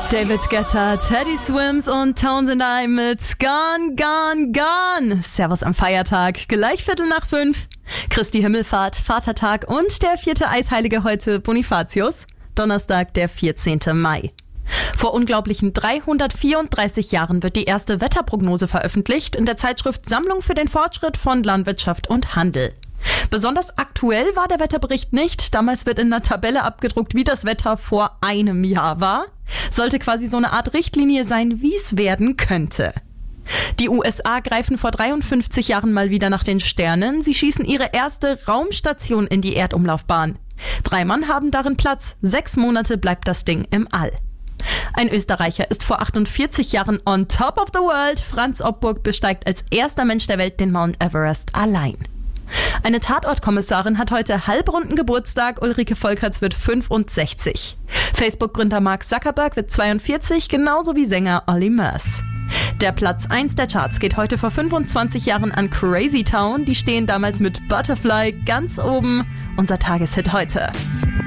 David Guetta, Teddy Swims und Tones and I mit Gone, Gone, Gone. Servus am Feiertag, gleich 4:45. Christi Himmelfahrt, Vatertag und der 4. Eisheilige heute Bonifatius. Donnerstag, der 14. Mai. Vor unglaublichen 334 Jahren wird die erste Wetterprognose veröffentlicht in der Zeitschrift Sammlung für den Fortschritt von Landwirtschaft und Handel. Besonders aktuell war der Wetterbericht nicht. Damals wird in einer Tabelle abgedruckt, wie das Wetter vor einem Jahr war. Sollte quasi so eine Art Richtlinie sein, wie es werden könnte. Die USA greifen vor 53 Jahren mal wieder nach den Sternen. Sie schießen ihre erste Raumstation in die Erdumlaufbahn. 3 Mann haben darin Platz. 6 Monate bleibt das Ding im All. Ein Österreicher ist vor 48 Jahren on top of the world. Franz Opburg besteigt als erster Mensch der Welt den Mount Everest allein. Eine Tatortkommissarin hat heute halbrunden Geburtstag. Ulrike Volkerts wird 65. Facebook-Gründer Mark Zuckerberg wird 42, genauso wie Sänger Olly Murs. Der Platz 1 der Charts geht heute vor 25 Jahren an Crazy Town. Die stehen damals mit Butterfly ganz oben. Unser Tageshit heute.